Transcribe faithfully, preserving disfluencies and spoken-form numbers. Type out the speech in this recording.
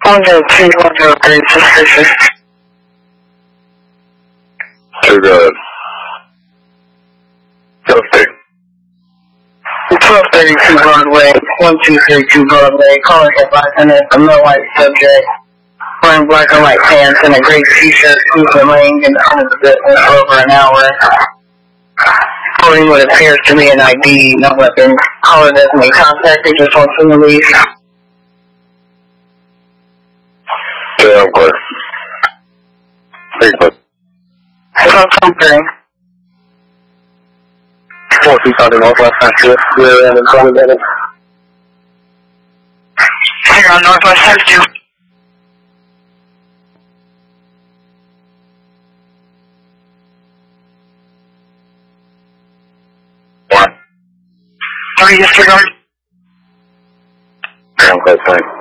one zero two, one zero three, suspicious. To the suspect. twelve thirty-two Broadway, one two three two Broadway, calling for bartender, a middle white subject, wearing black and white pants and a gray t-shirt, who's remained in the home of the business for over an hour. Holding what appears to be an I D, no weapon. Caller doesn't make contact, they just want to release. Yeah, what? Facebook. Hello, something. four two something Northwest Central. We're in the twenty minutes. Here on Northwest Central. What? Three disregard. Yeah, I'm quite fine.